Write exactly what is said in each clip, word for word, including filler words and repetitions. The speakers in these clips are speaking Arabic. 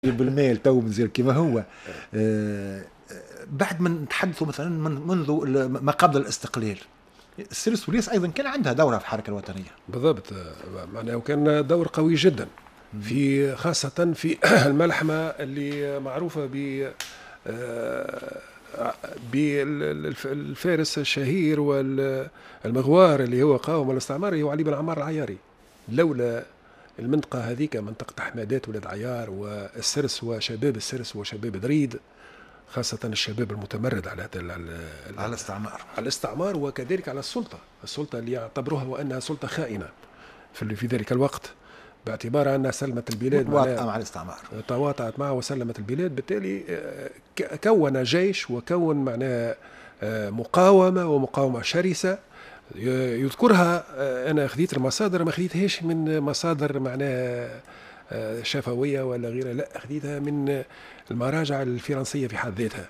بالمال تو مازال كما هو. آه بعد ما نتحدثوا مثلا من منذ ما قبل الاستقلال، السيرس وليس ايضا كان عندها دوره في الحركه الوطنيه. بالضبط، معناه كان دور قوي جدا في خاصه في الملحمه اللي معروفه ب بالفارس الشهير والمغوار اللي هو قاوم الاستعمار، هو علي بن عمار العياري. لولا المنطقة هذيك، منطقة حمادات ولاد عيار والسرس وشباب السرس وشباب دريد، خاصة الشباب المتمرد على على الاستعمار على الاستعمار وكذلك على السلطة السلطة اللي يعتبروها وأنها سلطة خائنة في في ذلك الوقت، باعتبار أنها سلمت البلاد متواطئة مع الاستعمار، تواطأت معه وسلمت البلاد. بالتالي كون جيش وكون معناه مقاومة ومقاومة شرسة يذكرها. أنا خذيت المصادر، ما خذيتهاش من مصادر معناها شفوية ولا غيرها، لا أخذيتها من المراجع الفرنسية في حد ذاتها،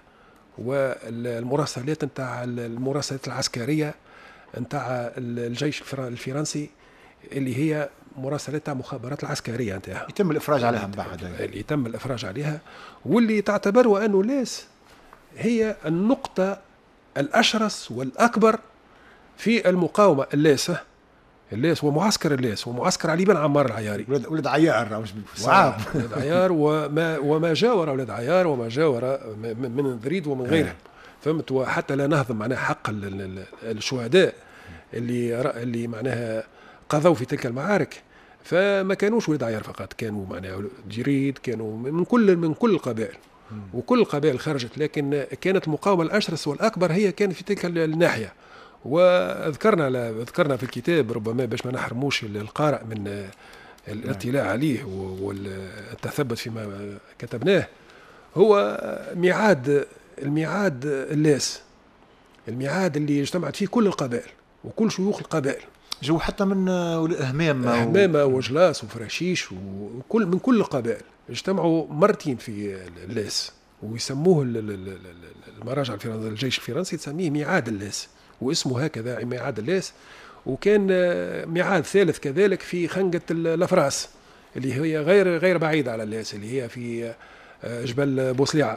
والمراسلات نتاع المراسلات العسكرية نتاع الجيش الفرنسي اللي هي مراسلات تاع مخابرات العسكرية نتاعها، يتم الإفراج عليها من بعد، اللي يتم الإفراج عليها، واللي تعتبر وأنه لاس هي النقطة الأشرس والأكبر في المقاومة. اللاس اللاس ومعسكر اللاس ومعسكر علي بن عمار العياري، ولد عيار مش صعب ولد عيار وما وما جاور ولد عيار وما جاور من ذريد ومن غيره، فهمت. وحتى لا نهضم معناها حق الشهداء اللي اللي معناها قضوا في تلك المعارك، فما كانوش ولد عيار فقط، كانوا معناها جريد، كانوا من كل من كل القبائل، وكل القبائل خرجت، لكن كانت المقاومة الأشرس والأكبر هي كانت في تلك الناحية. وذكرنا ذكرنا في الكتاب ربما باش ما نحرموش القارئ من الاطلاع عليه والتثبت فيما كتبناه، هو ميعاد الميعاد اللاس، الميعاد اللي اجتمعت فيه كل القبائل وكل شيوخ القبائل، جو حتى من همامة همامة وجلاس وفراشيش وكل من كل القبائل اجتمعوا مرتين في اللاس، ويسموه المراجع الفرنسية الجيش الفرنسي تسميه ميعاد اللاس، واسمه هكذا ميعاد اللاس. وكان ميعاد ثالث كذلك في خنقة الأفراس اللي هي غير غير بعيدة على اللاس، اللي هي في جبل بوسليعة.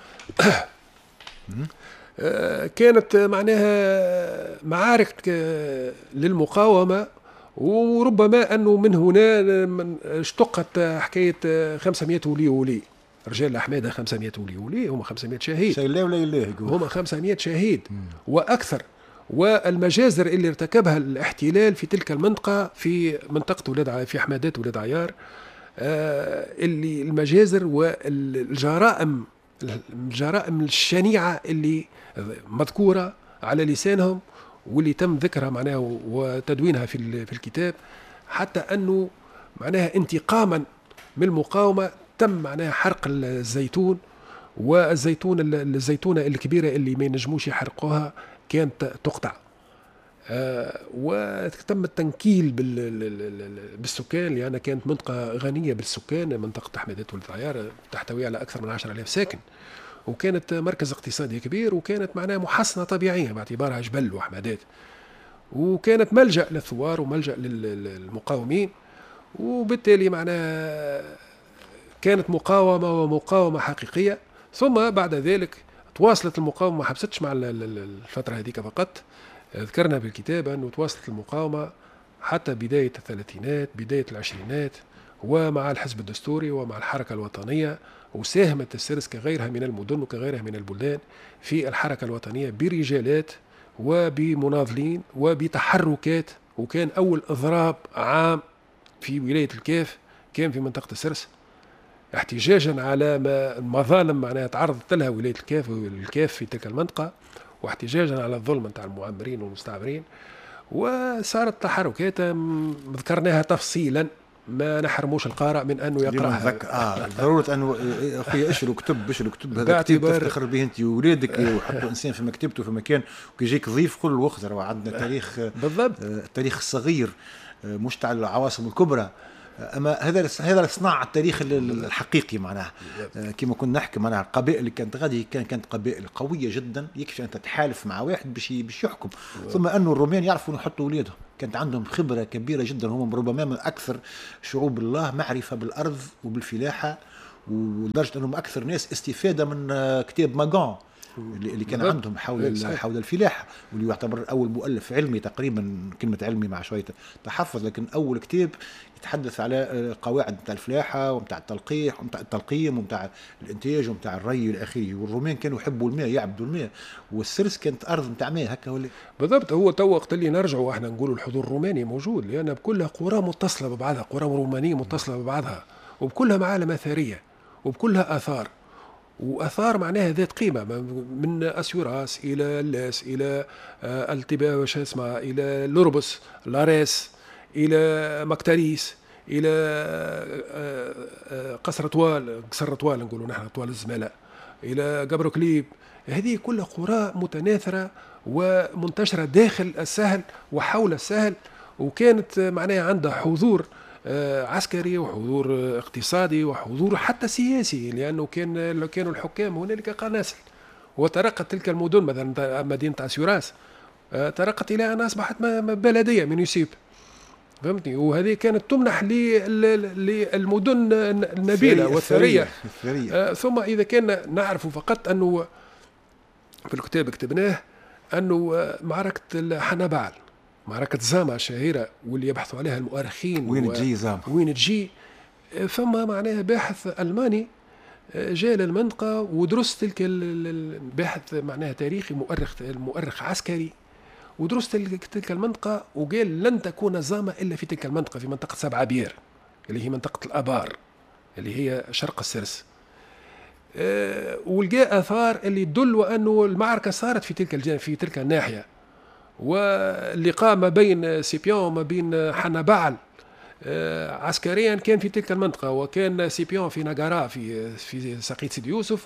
كانت معناها معارك للمقاومة، وربما أنه من هنا اشتقت حكاية خمسمائة ولي ولي رجال الأحمدة، خمسمائة ولي ولي هم خمسمائة شهيد، شيء لا ولا إله هم خمسمائة شهيد وأكثر. والمجازر اللي ارتكبها الاحتلال في تلك المنطقة، في منطقة ولاد في حمادات ولاد عيار، آه اللي المجازر والجرائم الجرائم الشنيعة اللي مذكورة على لسانهم واللي تم ذكرها معناه وتدوينها في في الكتاب، حتى أنه معناها انتقاما من المقاومة تم معناها حرق الزيتون، والزيتون الزيتونة الكبيرة اللي ما ينجموش يحرقوها كانت تقطع. آه وتم التنكيل بالسكان، لأنها كانت منطقة غنية بالسكان، منطقة حمادات ولد عيار تحتوي على أكثر من عشرة آلاف ساكن، وكانت مركز اقتصادي كبير، وكانت معناها محصنة طبيعية باعتبارها جبل وحمادات، وكانت ملجأ للثوار وملجأ للمقاومين. وبالتالي معناها كانت مقاومة ومقاومة حقيقية. ثم بعد ذلك تواصلت المقاومة، ما حبستش مع الفترة هذيك فقط، ذكرنا بالكتاب أنه تواصلت المقاومة حتى بداية الثلاثينات، بداية العشرينات، ومع الحزب الدستوري ومع الحركة الوطنية. وساهمت السرس كغيرها من المدن وكغيرها من البلدان في الحركة الوطنية برجالات وبمناضلين وبتحركات. وكان أول إضراب عام في ولاية الكاف كان في منطقة السرس، احتجاجا على ما المظالم معناها تعرضت لها ولاية الكاف والكاف في تلك المنطقة، واحتجاجا على الظلم نتاع المعمرين والمستعمرين. وصارت تحركات ذكرناها تفصيلا، ما نحرموش القارئ من انه يقراها. اه ضروره انه اخويا اشروا كتب اشروا كتب هذا كتاب تفتخر به انت وولادك، وحطوا انسان في مكتبته في مكان، وكي يجيك ضيف قول له اخذ عندنا تاريخ بالضبط، التاريخ الصغير مشتعل العواصم الكبرى. اما هذا هذا صناعه التاريخ الحقيقي معناها. كما كنا نحكي معناها القبائل اللي كانت غادي كان كانت قبائل قويه جدا، يكفي انت تحالف مع واحد باش باش يحكم. ثم انه الرومان يعرفوا يحطوا اولادهم، كانت عندهم خبره كبيره جدا، هم ربما من اكثر شعوب الله معرفه بالارض وبالفلاحه ولدرجه انهم اكثر ناس استفاده من كتاب ماغون اللي اللي كان بالضبط. عندهم حول صحيح. حول الفلاحه، واللي يعتبر اول مؤلف علمي تقريبا، كلمه علمي مع شويه تحفظ، لكن اول كتاب يتحدث على قواعد نتاع الفلاحه ومتاع التلقيح ومتاع التلقيم ومتاع الانتاج ومتاع الري الى اخره. والرومان كانوا يحبوا الماء، يعبدوا الماء، والسرس كانت ارض نتاع ماء هكا ولا. بالضبط. هو تو وقت اللي نرجعوا احنا نقولوا الحضور الروماني موجود، لان بكلها قرى متصله ببعضها، قرى رومانيه متصله ببعضها، وبكلها معالم اثريه وبكلها اثار، واثار معناها ذات قيمه، من اسيوراس الى اللاس الى آه التبا وش اسمها الى لوربس لاريس الى مكتاريس الى آه آه قصر طوال قصر طوال نقولوا نحن طوال الزملاء، الى قبركليب. هذه كلها قرى متناثره ومنتشره داخل السهل وحول السهل، وكانت معناها عندها حضور عسكري وحضور اقتصادي وحضور حتى سياسي، لأنه كان كانوا الحكام هنالك قناصل. وترقت تلك المدن مثلا مدينة أسيوراس ترقت إلى أن أصبحت بلدية منيسيب، فهمتني. وهذه كانت تمنح للمدن النبيلة والثرية. آه ثم إذا كان نعرف فقط أنه في الكتاب كتبناه أنه معركة حنبال، معركة زاما الشهيرة واللي يبحثوا عليها المؤرخين، وين تجي زاما، وين تجي، فما معناها باحث ألماني جاء للمنطقة ودرس تلك الباحث معناها تاريخي، مؤرخ مؤرخ عسكري، ودرس تلك المنطقة وقال لن تكون زاما إلا في تلك المنطقة، في منطقة سبعة بير اللي هي منطقة الآبار اللي هي شرق السرس. أه ولقى آثار اللي تدل أنه المعركة صارت في تلك في تلك الناحية، واللقاء ما بين سيبيون وما بين حنبال أه عسكريا كان في تلك المنطقة، وكان سيبيون في ناغارا في في ساقية سيدي يوسف،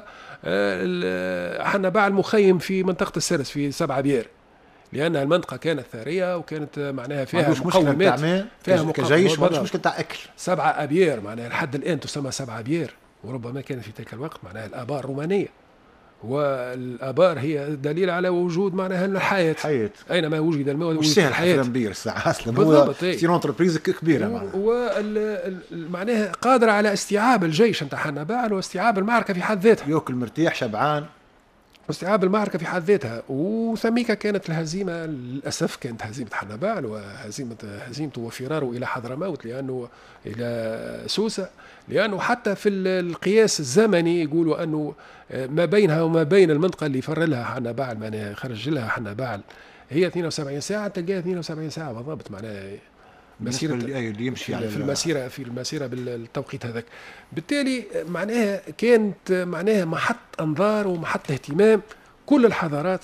وحنبال مخيم في منطقة السرس في سبعة بير، لأن المنطقة كانت ثرية وكانت معناها فيها مقومات، فيها كجيش، ما مشكلة تاع أكل. سبعة أبير معناها لحد الآن تسمى سبعة أبير، وربما كانت في تلك الوقت معناها الآبار رومانية، والآبار هي دليل على وجود معناها الحياة، حياة. أينما وجد الماء وجد الحياة. مش سهل ساعة أصلا، هو سي انتربريز كبيرة معناها، ومعناها قادرة على استيعاب الجيش نتاع حنبال واستيعاب المعركة في حد ذاتها، يأكل مرتاح شبعان، واستيعاب المعركة في حد ذاتها. وثميك كانت الهزيمة للأسف، كانت هزيمة حنبال وهزيمة هزيمته وفراره إلى حضرموت، لأنه إلى سوسة، لأنه حتى في القياس الزمني يقولوا أنه ما بينها وما بين المنطقة اللي فر لها حنبال معناها خرج لها حنبال هي اثنين وسبعين ساعة، تلقاها اثنين وسبعين ساعة بالضبط، معناها مسيرة اللي يمشي في المسيرة في المسيرة بالتوقيت هذاك. بالتالي معناها كانت معناها محط أنظار ومحط اهتمام كل الحضارات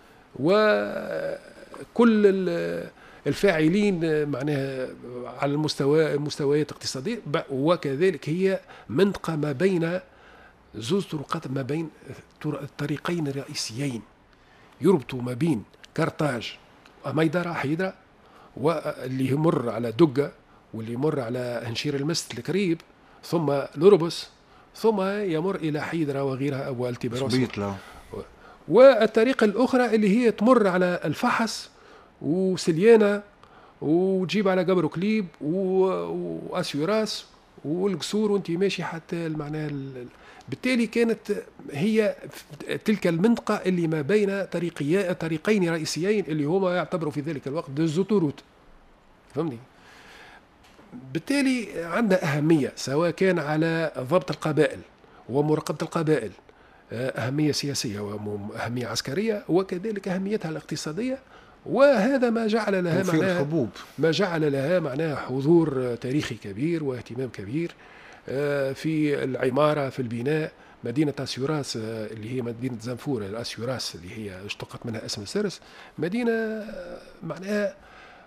وكل الفاعلين معناها على المستوى المستويات الاقتصادية، وكذلك هي منطقة ما بين زوز طرقات، ما بين الطريقين الرئيسيين يربطوا ما بين كرتاج وميدرة حيدرة، واللي يمر على دقة، واللي يمر على هنشير المست الكريب، ثم لوربس، ثم يمر إلى حيدرة وغيرها والتبروس، والطريقة الأخرى اللي هي تمر على الفحص وسليانة وتجيب على قبركليب وأسيوراس والقصور وانت ماشي حتى معناها. بالتالي كانت هي تلك المنطقة اللي ما بين طريقين رئيسيين اللي هما يعتبروا في ذلك الوقت الزوتوروت، فهمني. بالتالي عندها أهمية سواء كان على ضبط القبائل ومراقبة القبائل، أهمية سياسية وأهمية عسكرية، وكذلك أهميتها الاقتصادية، وهذا ما جعل لها معناها ما جعل لها معناها حضور تاريخي كبير واهتمام كبير في العمارة، في البناء. مدينة أسيوراس اللي هي مدينة زنفورة، الأسيوراس اللي هي اشتقت منها اسم السرس، مدينة معناها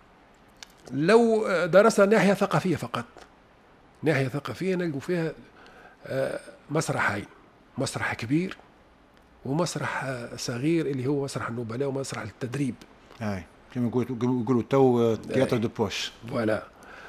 لو درسنا ناحية ثقافية فقط، ناحية ثقافية نلقوا فيها مسرحين، مسرح كبير ومسرح صغير اللي هو مسرح النبلاء ومسرح التدريب. اي كما يقولوا تو تياتر دو بوش. فوالا.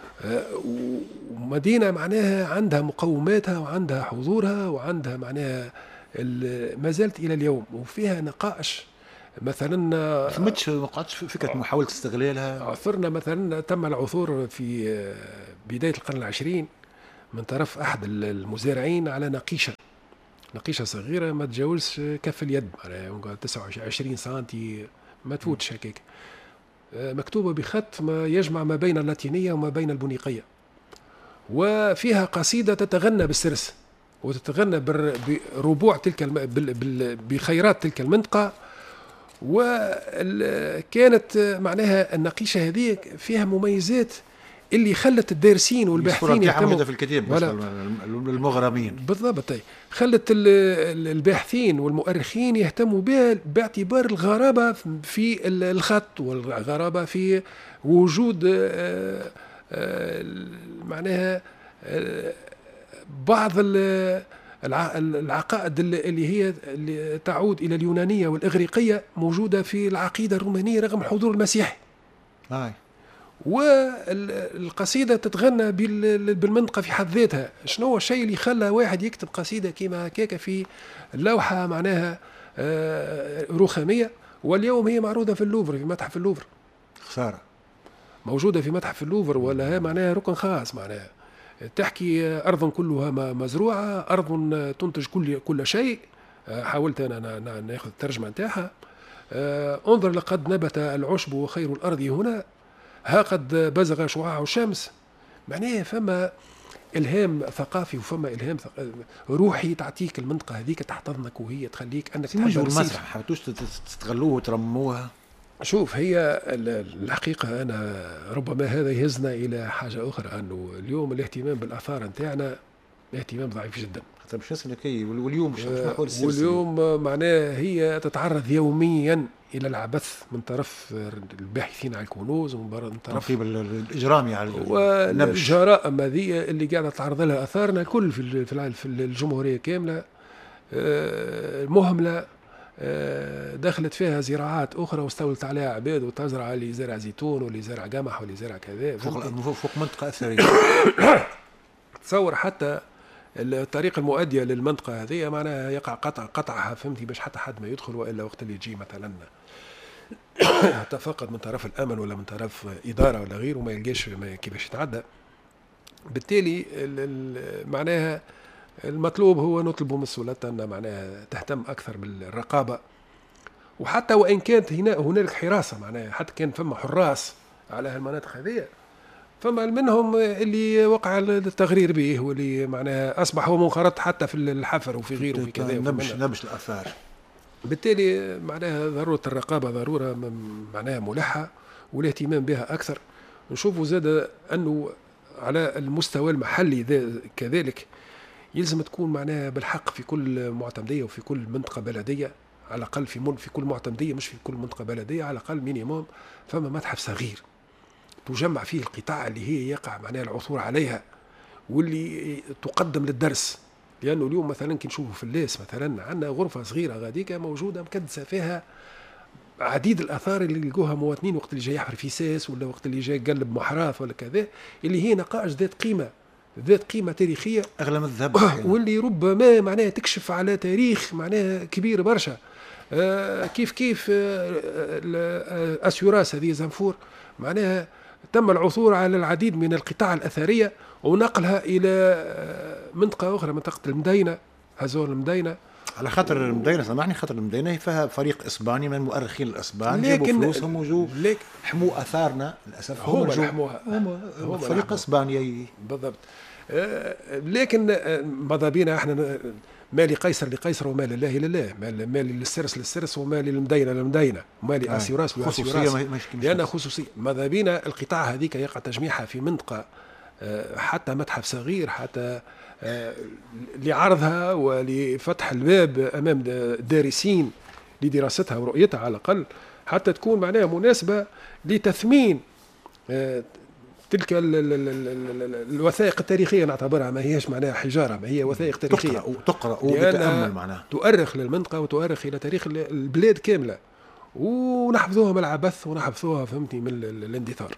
ومدينة معناها عندها مقوماتها وعندها حضورها وعندها معناها ما زالت إلى اليوم، وفيها نقاش مثلا. ما وقعتش فكرة محاولة استغلالها؟ عثرنا مثلا، تم العثور في بداية القرن العشرين من طرف أحد المزارعين على نقيشة نقيشة صغيرة ما تجاوزش كف اليد، معناها تسعة وعشرين سنتي ما تفوتش هكاك، مكتوبة بخط ما يجمع ما بين اللاتينية وما بين البونيقية، وفيها قصيدة تتغنى بالسرس وتتغنى بربوع تلك بخيرات تلك المنطقة. وكانت معناها النقيشة هذه فيها مميزات اللي خلت الدارسين والباحثين يهتموا في الكتاب المغرمين بالضبط، خلت الباحثين والمؤرخين يهتموا بها باعتبار الغرابة في الخط والغرابة في وجود معناها بعض العقائد اللي هي اللي تعود إلى اليونانية والإغريقية موجودة في العقيدة الرومانية رغم حضور المسيح. آه. والقصيدة تتغنى بالمنطقة في حد ذاتها. شنو هو الشيء اللي خلى واحد يكتب قصيدة كما هكاك في اللوحة معناها رخامية، واليوم هي معروضة في اللوفر، في متحف اللوفر. خسارة موجودة في متحف اللوفر، ولا معناها ركن خاص، معناها تحكي أرض كلها مزروعة، أرض تنتج كل كل شيء. حاولت أنا ناخذ الترجمة نتاعها. انظر لقد نبت العشب وخير الأرض هنا، ها قد بزغ شعاع الشمس. معناها فما إلهام ثقافي وفما إلهام روحي تعطيك المنطقة هذيك، تحتضنك وهي تخليك أنك تحب المسرح. حاولتوش تستغلوه وترموها؟ شوف، هي الحقيقة أنا ربما هذا يهزنا إلى حاجة أخرى، أنه اليوم الاهتمام بالآثار نتاعنا اهتمام ضعيف جدا. حتى مش ناس كي واليوم مش واليوم معناه هي تتعرض يوميا إلى العبث من طرف الباحثين عن الكنوز ومن طرف الإجرامي على والجرائم هذه اللي قاعدة تعرض لها آثارنا الكل في الجمهورية كاملة، مهملة، دخلت فيها زراعات أخرى واستولت عليها عباد، وتزرع اللي زرع زيتون واللي زرع قمح واللي زرع كذا فوق, فوق منطقة أثرية. تصور حتى الطريق المؤدية للمنطقة هذه معناها يقع قطع قطعها، فهمتي، باش حتى حد ما يدخل، وإلا وقت اللي يجي مثلا حتى فقط من طرف الأمن ولا من طرف إدارة ولا غيره ما يلقاش كيفاش يتعدى. بالتالي معناها المطلوب هو نطلب من السلطات أن معناها تهتم أكثر بالرقابة، وحتى وإن كانت هنا هنالك حراسة، معناها حتى كان فما حراس على هالمناطق هذه، فما منهم اللي وقع التغرير به واللي معناها أصبح هو منخرط حتى في الحفر وفي غيره وفي كذا نبش نبش الآثار. بالتالي معناها ضرورة الرقابة ضرورة معناها ملحة، والاهتمام بها أكثر. نشوفوا زاد أنه على المستوى المحلي كذلك يلزم تكون معناها بالحق في كل معتمدية وفي كل منطقة بلدية، على الأقل في من في كل معتمدية مش في كل منطقة بلدية، على الأقل مينيموم فما متحف صغير تجمع فيه القطاع اللي هي يقع معناها العثور عليها واللي تقدم للدرس. لأنه اليوم مثلا كي نشوفوا في اللاس مثلا عندنا غرفة صغيرة غاديك موجودة مكدسة فيها عديد الآثار اللي يلقوها مواطنين وقت اللي جاي يحفر في ساس ولا وقت اللي جاي يقلب محراث ولا كذا، اللي هي نقاش ذات قيمة ذات قيمة تاريخية أغلى من الذهب، واللي ربما معناها تكشف على تاريخ معناها كبير برشا. آه كيف كيف آه أسيوراس هذه زنفور معناها تم العثور على العديد من القطع الأثرية ونقلها إلى منطقة أخرى، منطقة المدينة، هزول المدينة. على خاطر المدينة، سامحني، خاطر المدينة فيها فريق إسباني من المؤرخين الإسبان جابوا فلوسهم وجو حموا أثارنا. للأسف هم حموها، هم فريق إسباني بالضبط. آه لكن ماذا بينا احنا ما لقيصر لقيصر وما لله لله، ما للسرس للسرس وما للمدينة للمدينة وما لأسيوراس لأسيوراس، لأنها خصوصية. ماذا بينا القطاع هذيك يقع تجميعها في منطقة حتى متحف صغير، حتى لعرضها ولفتح الباب أمام الدارسين لدراستها ورؤيتها على الأقل، حتى تكون معناها مناسبة لتثمين تلك ال ال ال ال ال الوثائق التاريخية. نعتبرها ما هيش معناها حجارة، ما هي وثائق تاريخية تقرأ وتقرأ وتتأمل معناها، تؤرخ للمنطقة وتؤرخ إلى تاريخ البلاد كاملة، ونحفظوها من العبث ونحفظوها فهمتني من الاندثار.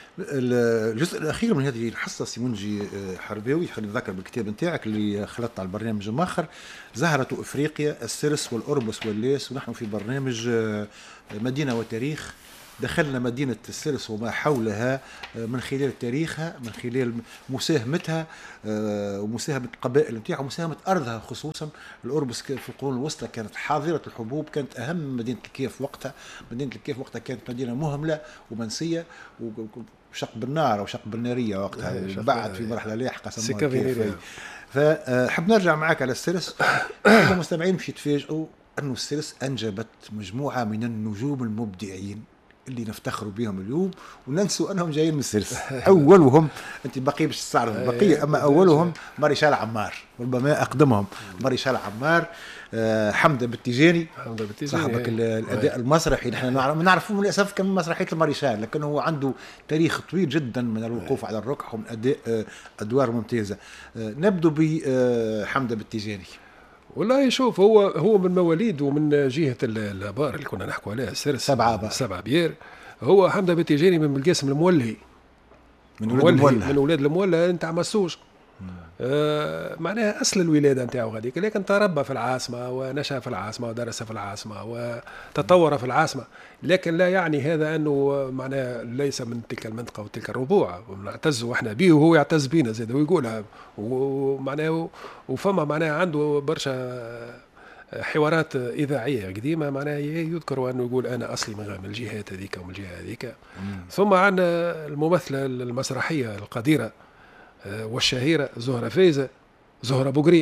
الجزء الأخير من هذه الحصة سيمونجي حرباوي، خلينا نذكر بالكتاب نتاعك اللي خلطت على البرنامج الماخر، زهرة إفريقيا السرس والأربس واللاس، ونحن في برنامج مدينة وتاريخ دخلنا مدينة السرس وما حولها من خلال تاريخها، من خلال مساهمتها ومساهمة القبائل نتاعها ومساهمة أرضها، خصوصا الأوربس في القرون الوسطى كانت حاضرة الحبوب، كانت أهم مدينة الكيف وقتها. مدينة الكيف وقتها كانت مدينة مهملة ومنسية وشق بالنار أو شق بالنارية وقتها، بعد في مرحلة لاحقة سموها الكيف. فحب نرجع معاك على السرس. المستمعين باش يتفاجئوا أنه السرس أنجبت مجموعة من النجوم المبدعين اللي نفتخروا بهم اليوم وننسوا أنهم جايين من السرس. أولهم أنت بقي باش تستعرض البقية، أما أولهم ماريشال عمار، ربما أقدمهم ماريشال عمار. أه حمدة بالتيجاني، حمدة بالتيجاني صاحبك الأداء المسرحي، نحن نعرفه للأسف كان مسرحية الماريشال، لكن هو عنده تاريخ طويل جدا من الوقوف على الركح ومن أداء أدوار ممتازة. أه نبدو بحمدة بالتيجاني. والله شوف، هو هو من مواليد ومن جهه الابار اللي كنا نحكوا عليها السرس، سبعه ابار سبعه بير. هو حمدة بالتيجاني من القاسم المولهي، من ولاد المولهي، من ولاد المولهي نتاع مسوش. آه معناها اصل الولاده نتاعو غاديك، لكن تربى في العاصمه ونشا في العاصمه ودرس في العاصمه وتطور في العاصمه، لكن لا يعني هذا انه معناها ليس من تلك المنطقه وتلك الربوع، ونعتز احنا به وهو يعتز بنا زاد ويقولها. ومعناه وفما معناها عنده برشا حوارات اذاعيه قديمه معناها يذكر انه يقول انا اصلي من الجهات هذيك ومن الجهه هذيك. ثم عندنا الممثله المسرحيه القديره والشهيرة زهرة فايزة، زهرة بوغرين.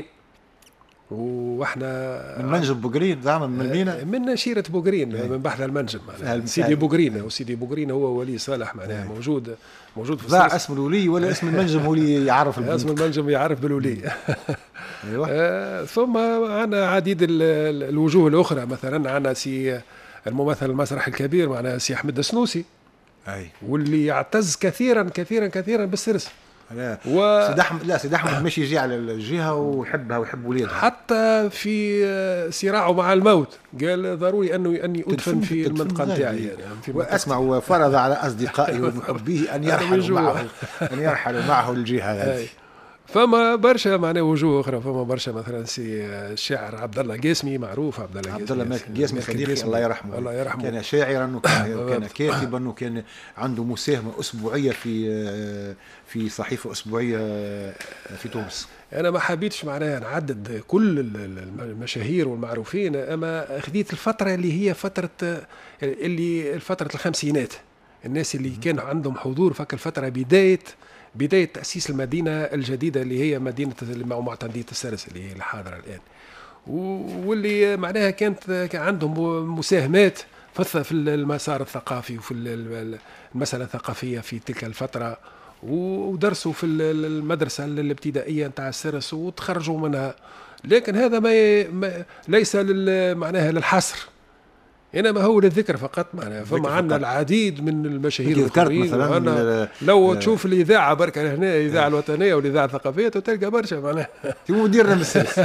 واحنا من منجم بوغرين زعما من المينا، من شيرة بوغرين، من بحر المنجم. سيدي بوغرين، وسيدي بوغرين هو ولي صالح معناها موجود موجود في ضاع اسم الولي ولا اسم المنجم هو اللي يعرف اسم المنجم يعرف بالولي. ايوه. آه ثم عندنا عديد الوجوه الاخرى، مثلا عندنا سي الممثل المسرح الكبير معناها سي احمد السنوسي، اي واللي يعتز كثيرا كثيرا كثيرا بالسرس. لا و... سيد احمد لا سيد احمد ماشي يجي على الجهه ويحبها ويحب ولادها، حتى في صراعه مع الموت قال ضروري انه اني ادفن في المنطقه نتاعي يعني. واسمع، وفرض على اصدقائه ومحبيه ان يرحلوا معه ان يرحلوا معه الجهه هذه. فما برشا معناه وجوه اخرى، فما برشا مثلا سي الشاعر عبد الله قاسمي، معروف عبد الله عبد الله قاسمي صديقي الله يرحمه، الله يرحمه. كان شاعرا وكان كان كاتبا وكان عنده مساهمه اسبوعيه في في صحيفه اسبوعيه في تونس. انا ما حبيتش معناها نعدد كل المشاهير والمعروفين، اما خديت الفتره اللي هي فتره اللي فتره الخمسينات، الناس اللي كان عندهم حضور فك الفتره بدايه بداية تأسيس المدينة الجديدة اللي هي مدينة معتمدية السرس اللي هي الحاضرة الآن، واللي معناها كانت كان عندهم مساهمات في المسار الثقافي وفي المسألة الثقافية في تلك الفترة، ودرسوا في المدرسة الابتدائية نتاع السرس وتخرجوا منها. لكن هذا ما ليس معناها للحصر، انما هو للذكر فقط. معناها فما عندنا العديد من المشاهير الكبيرين، مثلا لو آه تشوف الاذاعه بركه هنا الاذاعه الوطنيه والاذاعه الثقافيه تلقى برشا معناها في مديرنا من السرس.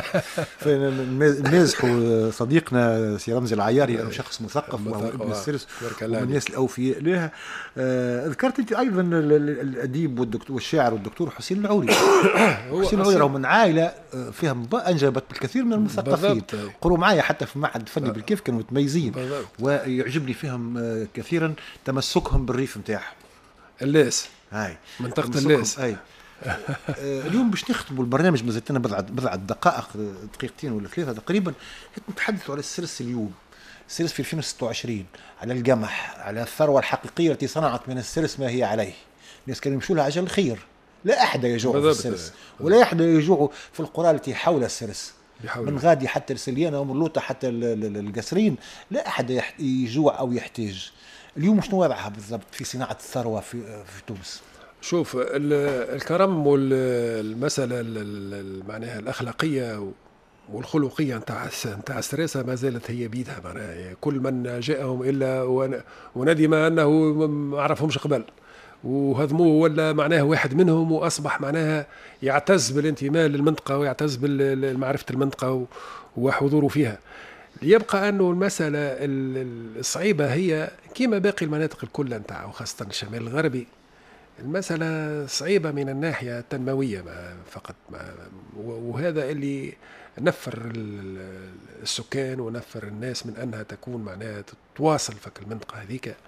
نمازحوا صديقنا سي رمزي العياري لانه شخص مثقف وهو ابن السرس ومن الناس الاوفياء لها. آه ذكرت انت ايضا الاديب والدكتور والشاعر والدكتور حسين العوري. حسين العوري من عائله فيها انجبت الكثير من المثقفين، قروا معايا حتى في معهد فني بالكيف كانوا متميزين، ويعجبني فيهم كثيرا تمسكهم بالريف نتاعهم اللاس، هاي منطقة اللاس. هاي اليوم باش نختموا البرنامج، مازلت لنا بضعة بضعة دقائق، دقيقتين ولا ثلاثة تقريبا، نتحدثوا على السرس اليوم. السرس في ألفين وستة وعشرين، على القمح، على الثروة الحقيقية التي صنعت من السرس ما هي عليه. الناس كانوا يمشوا لها عجل الخير، لا أحد يجوع في السرس ولا أحد يجوع في القرى التي حول السرس، من غادي حتى السليانة ومن لوطة حتى القصرين، لا أحد يجوع أو يحتاج. اليوم شنو وضعها بالضبط في صناعة الثروة في في تونس؟ شوف الكرم والمسألة معناها الأخلاقية والخلقية نتاع نتاع السراسة ما زالت هي بيدها. معناها كل من جاءهم إلا وندم أنه ما عرفهمش قبل وهضموه، ولا معناها واحد منهم وأصبح معناها يعتز بالانتماء للمنطقة ويعتز بمعرفة المنطقة وحضوره فيها. يبقى أنه المسألة الصعيبة هي كما باقي المناطق الكل نتاع وخاصة الشمال الغربي، المسألة صعيبة من الناحية التنموية فقط، وهذا اللي نفر السكان ونفر الناس من أنها تكون معناها تتواصل فك المنطقة هذيك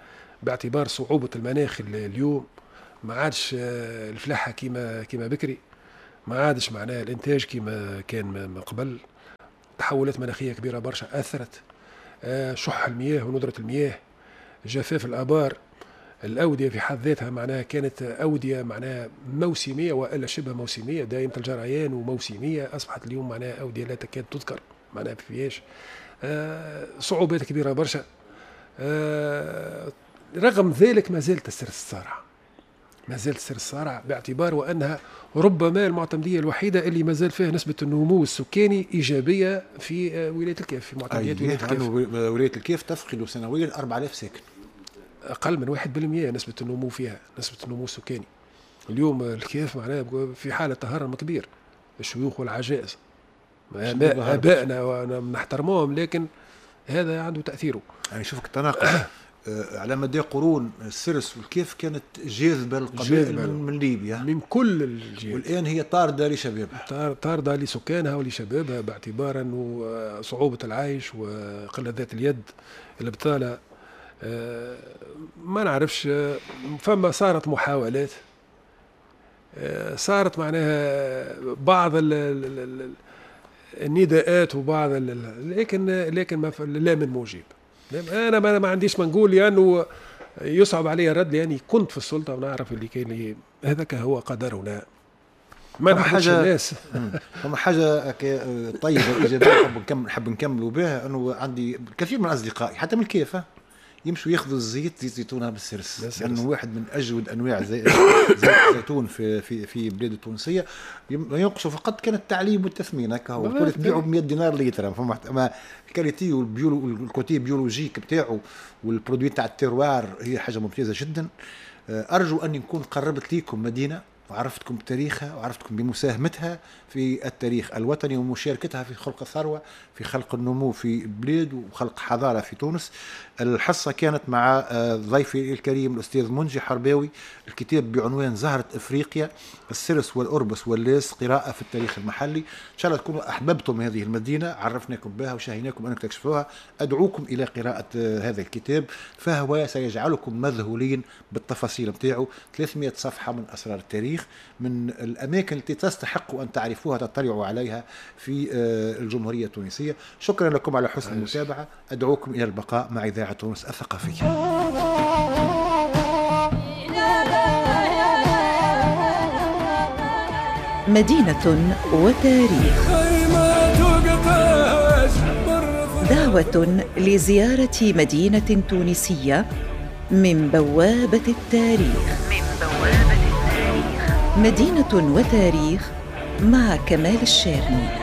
باعتبار صعوبة المناخ اليوم. ما عادش الفلاحة كيما كيما بكري، ما عادش معناها الإنتاج كيما كان من قبل. تحولات مناخية كبيرة برشا أثرت، شح المياه وندرة المياه، جفاف الآبار، الأودية في حد ذاتها معناها كانت أودية معناها موسمية وإلا شبه موسمية دائمة الجريان وموسمية، أصبحت اليوم معناها أودية لا تكاد تذكر معناها فيهاش. آه صعوبات كبيرة برشا. آه رغم ذلك ما زالت السر الصارع، ما زالت السر الصارع باعتبار وأنها ربما المعتمدية الوحيدة اللي ما زال فيها نسبة النمو السكاني إيجابية في ولاية الكيف، في معتمديات ولاية الكيف. ولاية الكيف تفقد سنويا أربعة آلاف ساكن، أقل من واحد بالمئة نسبة النمو فيها، نسبة النمو السكاني. اليوم الكيف معناها في حالة تهرم كبير، الشيوخ والعجائز آبائنا وأنا نحترمهم، لكن هذا عنده تأثيره. يعني شوفك التناقض. على مدى قرون السرس والكيف كانت جاذبة القبائل من, من ليبيا من كل الجهات، والآن هي طاردة لشبابها، طاردة لسكانها ولشبابها باعتبار أنه صعوبة العيش وقلة ذات اليد، البطالة. ما نعرفش، فما صارت محاولات، صارت معناها بعض النداءات وبعض لكن لكن ما لا من موجب. انا ما عنديش ما نقول لانه يصعب علي الرد، لاني كنت في السلطه ونعرف اللي كان لي. هذاك هو قدرنا، ما نحبش الناس. فما حاجه طيبه ايجابيه نحب نكمل نحب نكملوا بها، انه عندي كثير من اصدقائي حتى من الكيف يمشوا ياخذوا الزيت زيت زيتون بالسرس، لانه يعني واحد من اجود انواع زي زيت الزيتون في في في بلاد التونسيه. ينقصوا فقط كان التعليم والتثمين، هكا هو تقول تبيعوا ب مئة دينار لتر، فما اما الكاليتي والبيولو والكوتي بيولوجيك بتاعه والبرودوي تاع التيروار هي حاجه ممتازه جدا. ارجو اني نكون قربت ليكم مدينه وعرفتكم بتاريخها وعرفتكم بمساهمتها في التاريخ الوطني ومشاركتها في خلق الثروة، في خلق النمو في البلاد وخلق حضارة في تونس. الحصة كانت مع ضيفي الكريم الأستاذ منجي حرباوي، الكتاب بعنوان زهرة إفريقيا، السرس والأربس واللاس، قراءة في التاريخ المحلي. إن شاء الله تكونوا أحببتم هذه المدينة، عرفناكم بها وشاهيناكم أنك تكشفوها. أدعوكم إلى قراءة هذا الكتاب، فهو سيجعلكم مذهولين بالتفاصيل متاعه. ثلاثمئة صفحة من أسرار التاريخ، من الأماكن التي تستحق أن تعرفوها تطلعوا عليها في الجمهورية التونسية. شكرا لكم على حسن المتابعة، أدعوكم إلى البقاء مع إذاعة تونس الثقافية. مدينة وتاريخ، دعوة لزيارة مدينة تونسية من بوابة التاريخ. مدينة وتاريخ مع كمال الشارني.